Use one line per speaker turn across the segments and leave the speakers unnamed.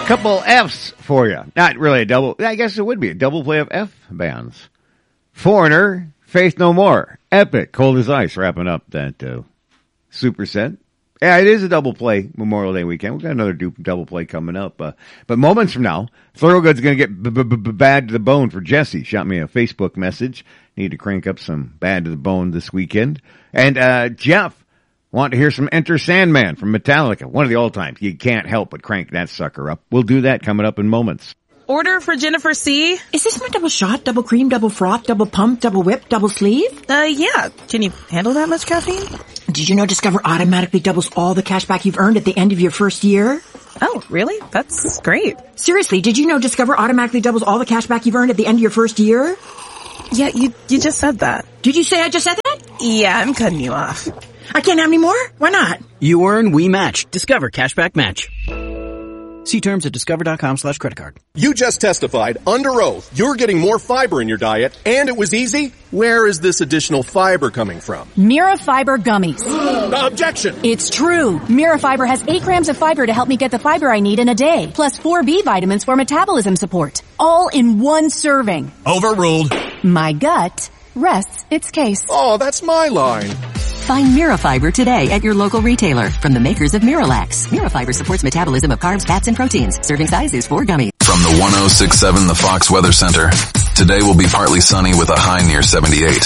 Couple F's for you. Not really a double. I guess it would be a double play of F bands. Foreigner, Faith No More. Epic, Cold as Ice, wrapping up that super set. Yeah, it is a double play Memorial Day weekend. We've got another double play coming up. But moments from now, Thorogood's going to get bad to the bone for Jesse. Shot me a Facebook message. Need to crank up some bad to the bone this weekend. And Jeff, want to hear some Enter Sandman from Metallica. One of the all-times. You can't help but crank that sucker up. We'll do that coming up in moments.
Order for Jennifer C.
Is this my double shot, double cream, double froth, double pump, double whip, double sleeve?
Yeah. Can you handle that much caffeine?
Did you know Discover automatically doubles all the cash back you've earned at the end of your first year?
Oh, really? That's great.
Seriously, did you know Discover automatically doubles all the cash back you've earned at the end of your first year?
Yeah, you just said that.
Did you say I just said that?
Yeah, I'm cutting you off.
I can't have any more? Why not?
You earn, we match. Discover Cashback Match. See terms at discover.com/creditcard.
You just testified under oath you're getting more fiber in your diet, and it was easy? Where is this additional fiber coming from?
Mirafiber gummies.
Objection!
It's true. Mirafiber has 8 grams of fiber to help me get the fiber I need in a day, plus 4 B vitamins for metabolism support. All in one serving.
Overruled.
My gut rests its case.
Oh, that's my line.
Find Mirafiber today at your local retailer from the makers of Miralax. Mirafiber supports metabolism of carbs, fats, and proteins. Serving size is 4 gummies.
From the 106.7 The Fox Weather Center, today will be partly sunny with a high near 78.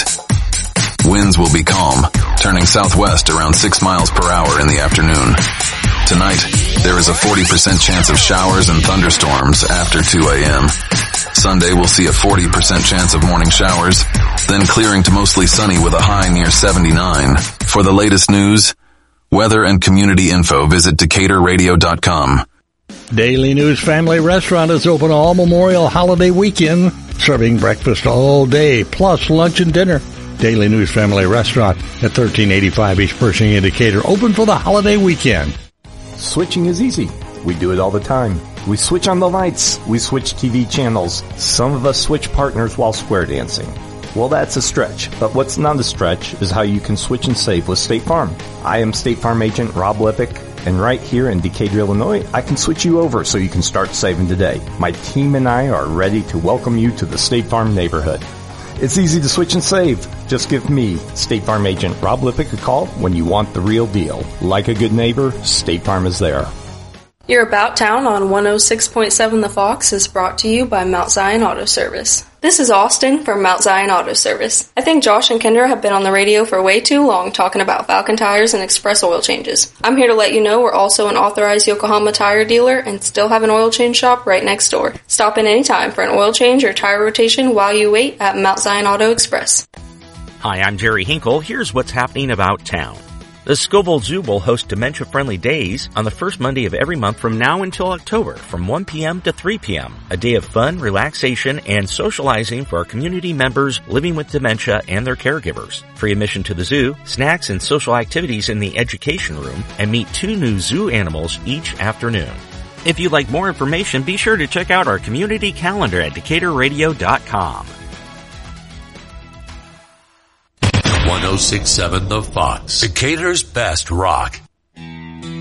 Winds will be calm, turning southwest around 6 miles per hour in the afternoon. Tonight, there is a 40% chance of showers and thunderstorms after 2 a.m. Sunday will see a 40% chance of morning showers, then clearing to mostly sunny with a high near 79. For the latest news, weather, and community info, visit DecaturRadio.com.
Daily News Family Restaurant is open all Memorial Holiday weekend, serving breakfast all day, plus lunch and dinner. Daily News Family Restaurant at 1385 East Pershing in Decatur, open for the holiday weekend.
Switching is easy. We do it all the time. We switch on the lights. We switch TV channels. Some of us switch partners while square dancing. Well, that's a stretch, but what's not a stretch is how you can switch and save with State Farm. I am State Farm agent Rob Lippick, and right here in Decatur, Illinois, I can switch you over so you can start saving today. My team and I are ready to welcome you to the State Farm neighborhood. It's easy to switch and save. Just give me, State Farm agent Rob Lippick, a call when you want the real deal. Like a good neighbor, State Farm is there.
Your About Town on 106.7 The Fox is brought to you by Mount Zion Auto Service. This is Austin from Mount Zion Auto Service. I think Josh and Kendra have been on the radio for way too long talking about Falcon tires and express oil changes. I'm here to let you know we're also an authorized Yokohama tire dealer and still have an oil change shop right next door. Stop in anytime for an oil change or tire rotation while you wait at Mount Zion Auto Express.
Hi, I'm Jerry Hinkle. Here's what's happening about town. The Scoville Zoo will host dementia-friendly days on the first Monday of every month from now until October from 1 p.m. to 3 p.m. A day of fun, relaxation, and socializing for our community members living with dementia and their caregivers. Free admission to the zoo, snacks and social activities in the education room, and meet 2 new zoo animals each afternoon. If you'd like more information, be sure to check out our community calendar at DecaturRadio.com.
106.7 The Fox, Decatur's best rock.